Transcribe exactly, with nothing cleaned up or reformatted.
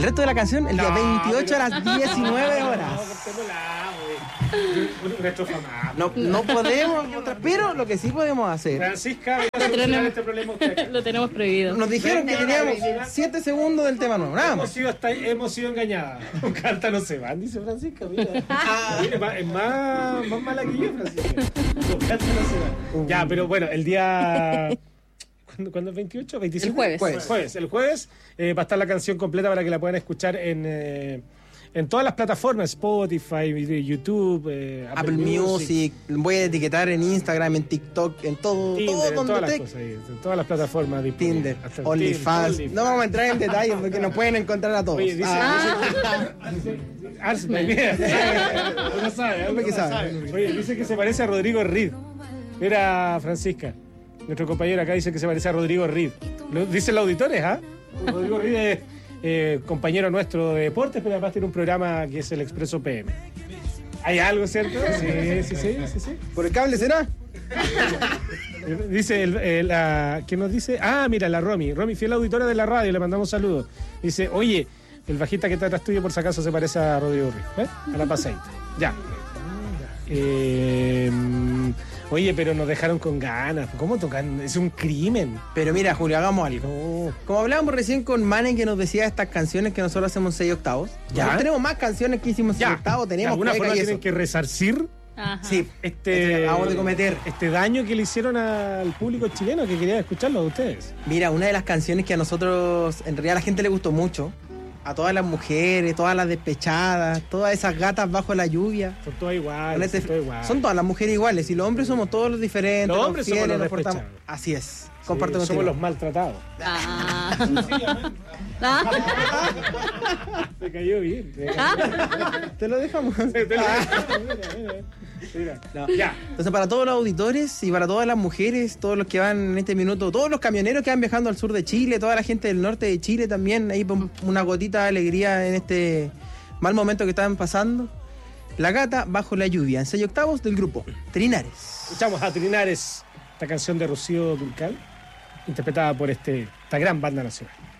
El resto de la canción, el día No, veintiocho pero- a las diecinueve horas. No, cortémosla, güey. Nuestro famoso. No, no podemos, otra- pero lo que sí podemos hacer. Francisca, voy a solucionar tenemos- este problema usted acá. Lo tenemos prohibido. Nos dijeron que teníamos siete segundos del tema nuevo, nada Hemos más. sido, hasta, hemos sido engañadas. Con carta no se van, dice Francisca. Mira, Mira, es más, es más, más mala que yo, Francisca. Con carta no se van. Ya, pero bueno, el día. ¿Cuándo, ¿cuándo es veintiocho? ¿veinticinco? El jueves. Jueves. Jueves. El jueves eh, va a estar la canción completa para que la puedan escuchar en. Eh, en todas las plataformas, Spotify, YouTube, eh, Apple Music, voy a etiquetar en Instagram, en TikTok, en todo, Tinder, todo en donde todas las esté. cosas, ahí, en todas las plataformas disponibles. Tinder, Hasta en OnlyFans. Tinder, No vamos a entrar en detalles porque nos pueden encontrar a todos. Oye, dice, Ah. dice, Arsme, mira, uno sabe, Hombre, que uno sabe. Oye, dice que se parece a Rodrigo Reed. Era Francisca. Nuestro compañero acá dice que se parece a Rodrigo Reed. Lo dicen los auditores, ¿ah? Rodrigo Reed es eh, compañero nuestro de deportes, pero además tiene un programa que es el Expreso P M. ¿Hay algo, cierto? Sí, sí, sí, sí, sí. ¿Por el cable será? Dice, el, el, la, ¿qué nos dice? Ah, mira, la Romy. Romy, fiel auditora de la radio, le mandamos saludos. Dice, oye, el bajista que está atrás tuyo por si acaso se parece a Rodrigo Reed. ¿Eh? A la paseita. Ya. Eh, oye, pero nos dejaron con ganas. ¿Cómo tocan? Es un crimen. Pero mira, Julio, hagamos algo. No. Como hablábamos recién con Mane que nos decía estas canciones que nosotros hacemos seis octavos. Ya. Nosotros tenemos más canciones que hicimos seis Ya. octavos, De tenemos alguna cueca forma y tienen eso. que resarcir Ajá. Sí, este este, que acabamos de cometer. este daño que le hicieron al público chileno que quería escucharlo de ustedes. Mira, una de las canciones que a nosotros, en realidad a la gente le gustó mucho, a todas las mujeres, todas las despechadas, todas esas gatas bajo la lluvia. Son todas Con iguales. este- Son todas iguales. son todas las mujeres iguales y los hombres somos todos los diferentes. Los hombres somos fieles, los nos portamos- despechados. Así es. Sí, Comparto somos contigo. los maltratados. Ah. Ah. Se cayó bien. Se cayó. Ah. Te lo dejamos. Te lo- Mira, mira, mira. No. Ya. Entonces, para todos los auditores y para todas las mujeres, todos los que van en este minuto, todos los camioneros que van viajando al sur de Chile, toda la gente del norte de Chile también, ahí pon una gotita de alegría en este mal momento que están pasando. La gata bajo la lluvia, en seis octavos del grupo Trinares. Escuchamos a Trinares, esta canción de Rocío Dúrcal, interpretada por este, esta gran banda nacional.